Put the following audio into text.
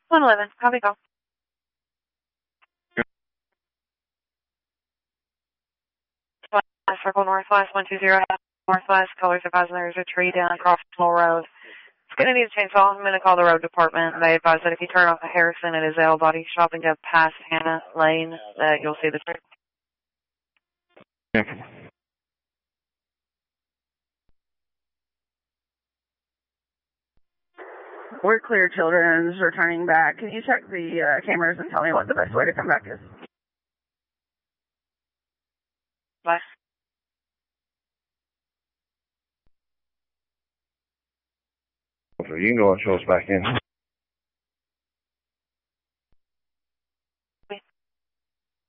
111, copy call. Circle Northwest, 120 Northwest, colors advising there's a tree down across Small Road. It's going to need a chainsaw. I'm going to call the road department. They advise that if you turn off the Harrison at Azale Body Shop and go past Hannah Lane, that you'll see the tree. Okay. We're clear, children. Returning back. Can you check the cameras and tell me what the best way to come back is? Bye. So you can go and show us back in.